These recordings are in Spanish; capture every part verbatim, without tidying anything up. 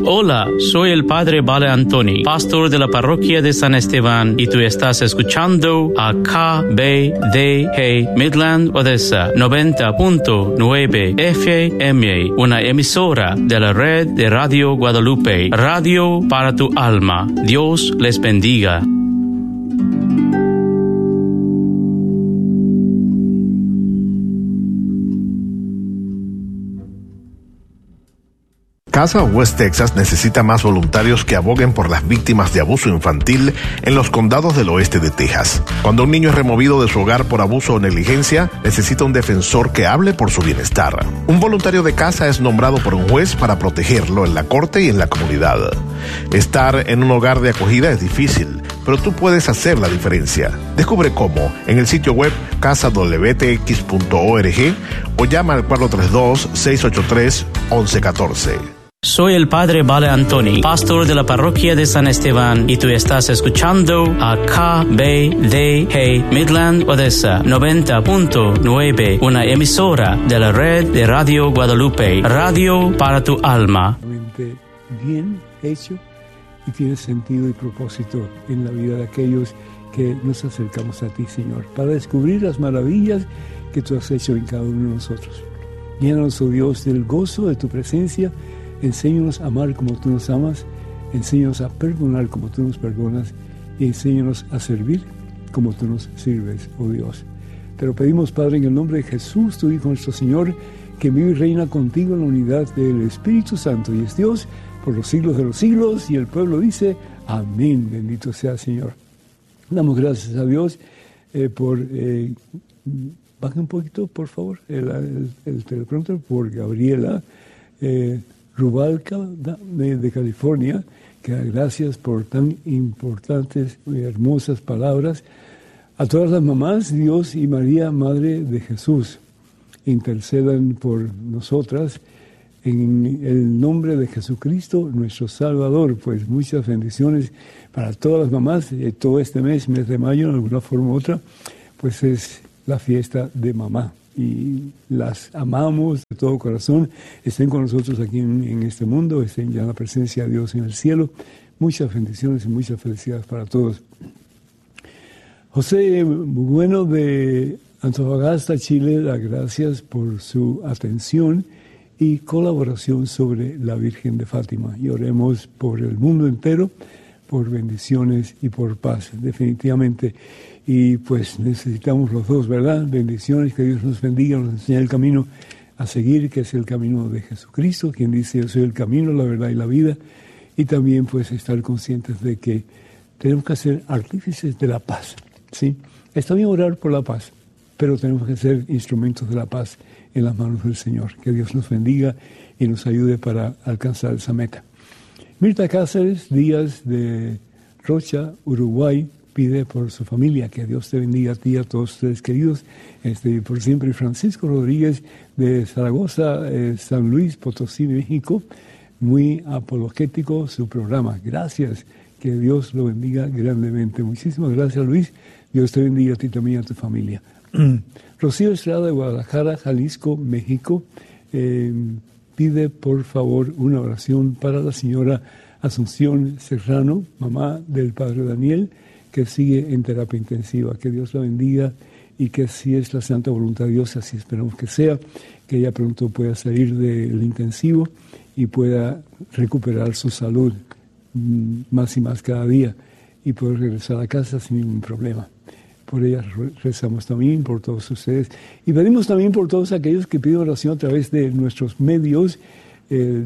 Hola, soy el Padre Vale Antoni, pastor de la parroquia de San Esteban, y tú estás escuchando a K B D G Midland Odessa noventa punto nueve F M, una emisora de la red de Radio Guadalupe, radio para tu alma. Dios les bendiga. Casa West Texas necesita más voluntarios que aboguen por las víctimas de abuso infantil en los condados del oeste de Texas. Cuando un niño es removido de su hogar por abuso o negligencia, necesita un defensor que hable por su bienestar. Un voluntario de casa es nombrado por un juez para protegerlo en la corte y en la comunidad. Estar en un hogar de acogida es difícil, pero tú puedes hacer la diferencia. Descubre cómo en el sitio web casa w t x punto org o llama al cuatro tres dos, seis ocho tres, once catorce. Soy el Padre Vale Antoni, pastor de la parroquia de San Esteban, y tú estás escuchando a K B D G Midland Odessa noventa punto nueve, una emisora de la red de Radio Guadalupe, radio para tu alma. Bien hecho y tiene sentido y propósito en la vida de aquellos que nos acercamos a ti, Señor, para descubrir las maravillas que tú has hecho en cada uno de nosotros. Llénanos, oh Dios, del gozo de tu presencia. Enséñanos a amar como tú nos amas, enséñanos a perdonar como tú nos perdonas y enséñanos a servir como tú nos sirves, oh Dios. Te lo pedimos, Padre, en el nombre de Jesús, tu Hijo, nuestro Señor, que vive y reina contigo en la unidad del Espíritu Santo y es Dios por los siglos de los siglos. Y el pueblo dice, amén, bendito sea el Señor. Damos gracias a Dios eh, por... Eh, baja un poquito, por favor, el, el, el teleprompter, por Gabriela eh, Rubalca de, de California, que da gracias por tan importantes y hermosas palabras. A todas las mamás, Dios y María, Madre de Jesús, intercedan por nosotras en el nombre de Jesucristo, nuestro Salvador. Pues muchas bendiciones para todas las mamás. Eh, todo este mes, mes de mayo, de alguna forma u otra, pues es la fiesta de mamá. Y las amamos de todo corazón. Estén con nosotros aquí en, en este mundo, estén ya en la presencia de Dios en el cielo. Muchas bendiciones y muchas felicidades para todos. José Bueno de Antofagasta, Chile, da gracias por su atención y colaboración sobre la Virgen de Fátima. Y oremos por el mundo entero, por bendiciones y por paz, definitivamente. Y pues necesitamos los dos, ¿verdad? Bendiciones, que Dios nos bendiga, nos enseñe el camino a seguir, que es el camino de Jesucristo, quien dice, yo soy el camino, la verdad y la vida. Y también pues estar conscientes de que tenemos que ser artífices de la paz, ¿sí? Está bien orar por la paz, pero tenemos que ser instrumentos de la paz en las manos del Señor. Que Dios nos bendiga y nos ayude para alcanzar esa meta. Mirta Cáceres Díaz de Rocha, Uruguay, pide por su familia, que Dios te bendiga a ti y a todos ustedes queridos, este, por siempre. Y Francisco Rodríguez de Zaragoza, eh, San Luis Potosí, México, muy apologético su programa. Gracias, que Dios lo bendiga grandemente. Muchísimas gracias, Luis. Dios te bendiga a ti también y a tu familia. Rocío Estrada de Guadalajara, Jalisco, México, eh, pide por favor una oración para la señora Asunción Serrano, mamá del padre Daniel, que sigue en terapia intensiva. Que Dios la bendiga y que si es la santa voluntad de Dios, así esperamos que sea, que ella pronto pueda salir del intensivo y pueda recuperar su salud más y más cada día y poder regresar a casa sin ningún problema. Por ella rezamos también, por todos ustedes. Y pedimos también por todos aquellos que piden oración a través de nuestros medios eh,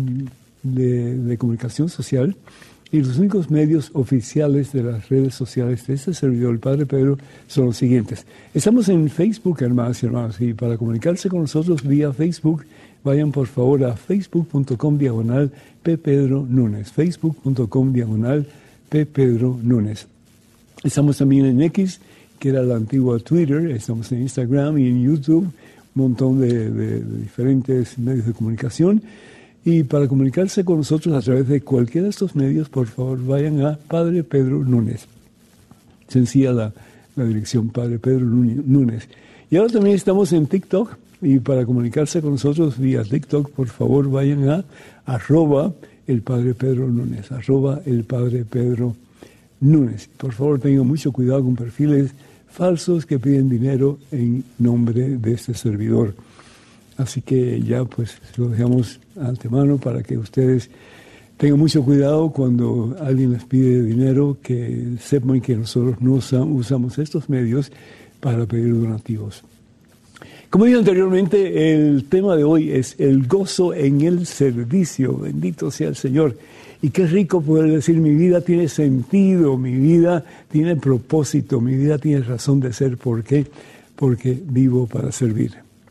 de, de comunicación social. Y los únicos medios oficiales de las redes sociales de este servidor, el Padre Pedro, son los siguientes. Estamos en Facebook, hermanos y hermanos, y para comunicarse con nosotros vía Facebook, vayan por favor a facebook.com diagonal P. Pedro Núñez, facebook.com diagonal P. Pedro Núñez. Estamos también en X, que era la antigua Twitter, estamos en Instagram y en YouTube, un montón de, de, de diferentes medios de comunicación. Y para comunicarse con nosotros a través de cualquiera de estos medios, por favor, vayan a Padre Pedro Núñez. Sencilla la, la dirección, Padre Pedro Núñez. Y ahora también estamos en TikTok, Y para comunicarse con nosotros vía TikTok, por favor vayan a arroba el Padre Pedro Núñez, arroba el Padre Pedro Núñez. Por favor tengan mucho cuidado con perfiles falsos que piden dinero en nombre de este servidor. Así que ya pues lo dejamos antemano para que ustedes tengan mucho cuidado cuando alguien les pide dinero, que sepan que nosotros no usamos estos medios para pedir donativos. Como dije anteriormente, el tema de hoy es el gozo en el servicio. Bendito sea el Señor. Y qué rico poder decir, mi vida tiene sentido, mi vida tiene propósito, mi vida tiene razón de ser. ¿Por qué? Porque vivo para servir.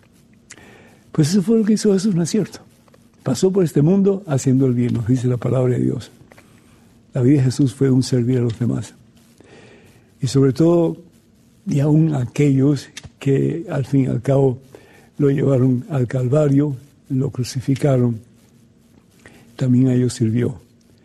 Pues eso fue lo que hizo Jesús, ¿no es cierto? Pasó por este mundo haciendo el bien, nos dice la palabra de Dios. La vida de Jesús fue un servir a los demás. Y sobre todo, y aún aquellos que al fin y al cabo lo llevaron al Calvario, lo crucificaron, también a ellos sirvió.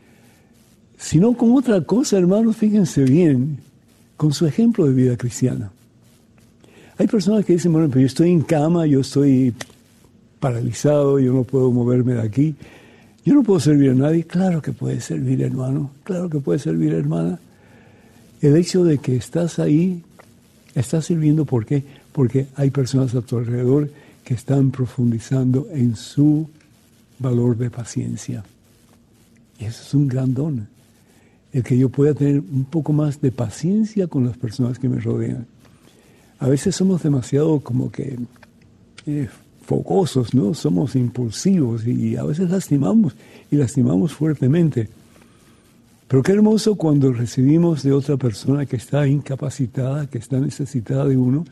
Sino con otra cosa, hermanos, fíjense bien, con su ejemplo de vida cristiana. Hay personas que dicen, bueno, pero yo estoy en cama, yo estoy paralizado, yo no puedo moverme de aquí, yo no puedo servir a nadie. Claro que puedes servir, hermano, claro que puedes servir, hermana. El hecho de que estás ahí, estás sirviendo, ¿por qué? Porque hay personas a tu alrededor que están profundizando en su valor de paciencia. Y eso es un gran don, el que yo pueda tener un poco más de paciencia con las personas que me rodean. A veces somos demasiado como que eh, fogosos, ¿no? Somos impulsivos y a veces lastimamos, y lastimamos fuertemente. Pero qué hermoso cuando recibimos de otra persona que está incapacitada, que está necesitada de uno,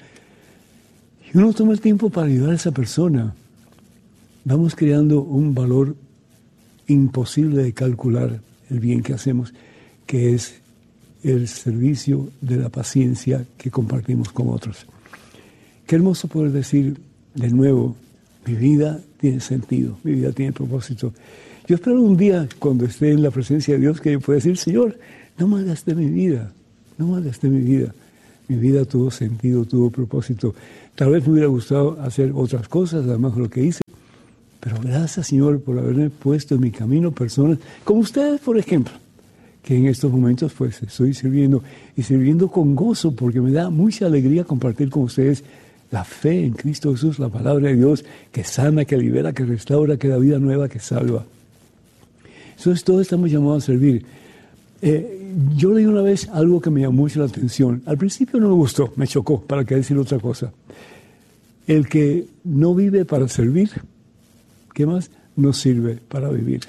y uno toma el tiempo para ayudar a esa persona. Vamos creando un valor imposible de calcular el bien que hacemos, que es el servicio de la paciencia que compartimos con otros. Qué hermoso poder decir de nuevo, mi vida tiene sentido, mi vida tiene propósito. Yo espero un día, cuando esté en la presencia de Dios, que yo pueda decir, Señor, no malgasté mi vida, no malgasté mi vida. Mi vida tuvo sentido, tuvo propósito. Tal vez me hubiera gustado hacer otras cosas, además de lo que hice. Pero gracias, Señor, por haberme puesto en mi camino personas, como ustedes, por ejemplo, que en estos momentos pues estoy sirviendo, y sirviendo con gozo, porque me da mucha alegría compartir con ustedes la fe en Cristo Jesús, la palabra de Dios, que sana, que libera, que restaura, que da vida nueva, que salva. Entonces todos estamos llamados a servir. Eh, yo leí una vez algo que me llamó mucho la atención. Al principio no me gustó, me chocó, para qué decir otra cosa. El que no vive para servir, ¿qué más? No sirve para vivir.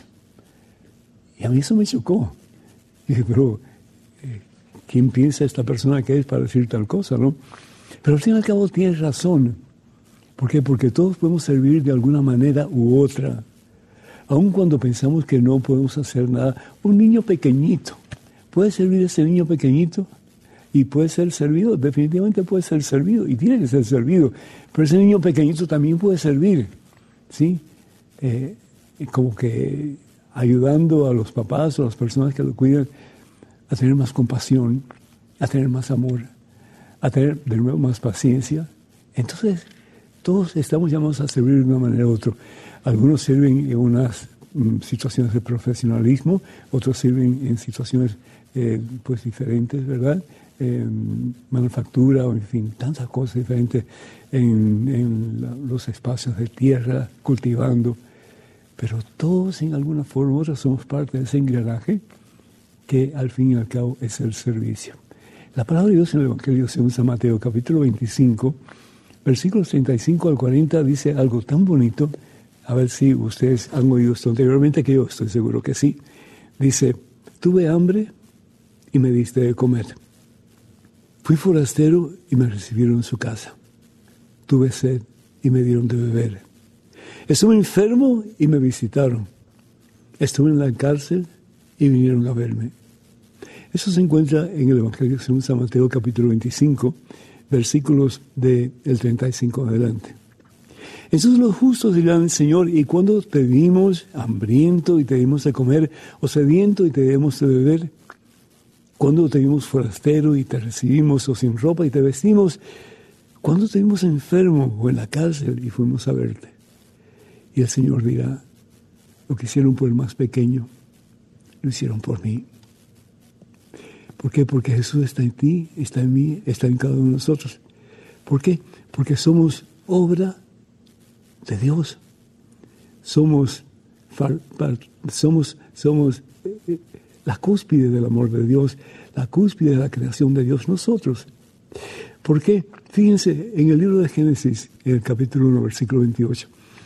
Y a mí eso me chocó. Dije, pero eh, ¿quién piensa esta persona que es para decir tal cosa, no? Pero al fin y al cabo tiene razón. ¿Por qué? Porque todos podemos servir de alguna manera u otra. Aun cuando pensamos que no podemos hacer nada. Un niño pequeñito, ¿puede servir ese niño pequeñito? Y puede ser servido, definitivamente puede ser servido, y tiene que ser servido. Pero ese niño pequeñito también puede servir, ¿sí? Eh, como que ayudando a los papás o a las personas que lo cuidan a tener más compasión, a tener más amor, a tener de nuevo más paciencia. Entonces, todos estamos llamados a servir de una manera u otra. Algunos sirven en unas mm, situaciones de profesionalismo, otros sirven en situaciones eh, pues diferentes, ¿verdad? Eh, manufactura, o en fin, tantas cosas diferentes en, en la, los espacios de tierra, cultivando. Pero todos en alguna forma u otra somos parte de ese engranaje que al fin y al cabo es el servicio. La palabra de Dios en el Evangelio según San Mateo, capítulo veinticinco, versículos treinta y cinco al cuarenta, dice algo tan bonito. A ver si ustedes han oído esto anteriormente, que yo estoy seguro que sí. Dice, tuve hambre y me diste de comer. Fui forastero y me recibieron en su casa. Tuve sed y me dieron de beber. Estuve enfermo y me visitaron. Estuve en la cárcel y vinieron a verme. Eso se encuentra en el Evangelio según San Mateo, capítulo veinticinco, versículos del treinta y cinco adelante. Entonces los justos dirán, Señor, ¿y cuándo te vimos hambriento y te dimos de comer, o sediento y te dimos de beber? ¿Cuándo te vimos forastero y te recibimos, o sin ropa y te vestimos? ¿Cuándo estuvimos enfermos o en la cárcel y fuimos a verte? Y el Señor dirá, lo que hicieron por el más pequeño, lo hicieron por mí. ¿Por qué? Porque Jesús está en ti, está en mí, está en cada uno de nosotros. ¿Por qué? Porque somos obra de Dios. Somos, somos, somos eh, la cúspide del amor de Dios, la cúspide de la creación de Dios, nosotros. ¿Por qué? Fíjense, en el libro de Génesis, en el capítulo uno, versículo veintiocho.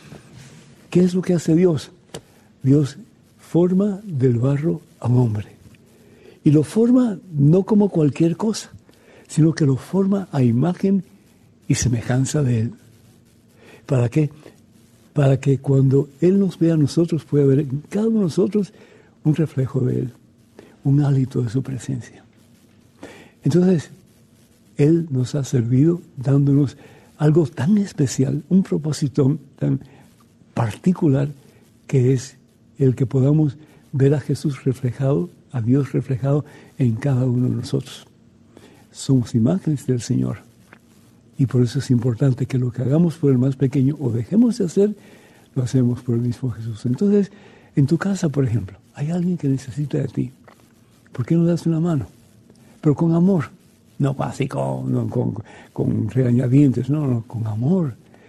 ¿Qué es lo que hace Dios? Dios forma del barro a un hombre. Y lo forma no como cualquier cosa, sino que lo forma a imagen y semejanza de Él. ¿Para qué? Para que cuando Él nos vea a nosotros, pueda ver en cada uno de nosotros un reflejo de Él, un hálito de su presencia. Entonces, Él nos ha servido dándonos algo tan especial, un propósito tan particular, que es el que podamos ver a Jesús reflejado, a Dios reflejado en cada uno de nosotros. Somos imágenes del Señor. Y por eso es importante que lo que hagamos por el más pequeño o dejemos de hacer, lo hacemos por el mismo Jesús. Entonces, en tu casa, por ejemplo, hay alguien que necesita de ti. ¿Por qué no das una mano? Pero con amor. No así con, no, con, con regañadientes, no, no, con amor.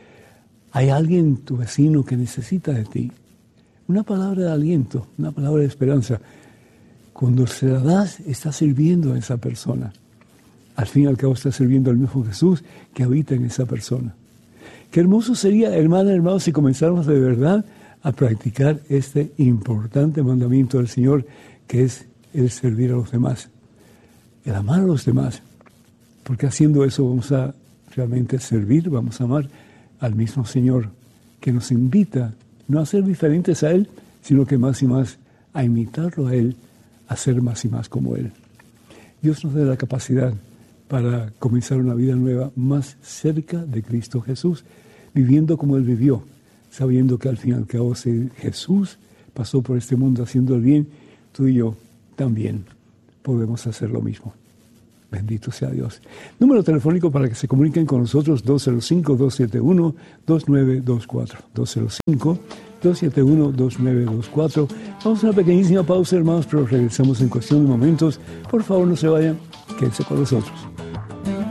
Hay alguien, tu vecino, que necesita de ti. Una palabra de aliento, una palabra de esperanza. Cuando se la das, estás sirviendo a esa persona. Al fin y al cabo estás sirviendo al mismo Jesús que habita en esa persona. Qué hermoso sería, hermanas y hermanos, si comenzáramos de verdad a practicar este importante mandamiento del Señor, que es el servir a los demás, el amar a los demás. Porque haciendo eso vamos a realmente servir, vamos a amar al mismo Señor, que nos invita no a ser diferentes a Él, sino que más y más a imitarlo a Él, a ser más y más como Él. Dios nos da la capacidad para comenzar una vida nueva más cerca de Cristo Jesús, viviendo como Él vivió, sabiendo que al fin y al cabo, si Jesús pasó por este mundo haciendo el bien, tú y yo también podemos hacer lo mismo. Bendito sea Dios. Número telefónico para que se comuniquen con nosotros, dos cero cinco, dos siete uno, dos nueve dos cuatro. dos cero cinco, dos siete uno, dos nueve dos cuatro. Vamos a una pequeñísima pausa, hermanos, pero regresamos en cuestión de momentos. Por favor, no se vayan, quédense con nosotros.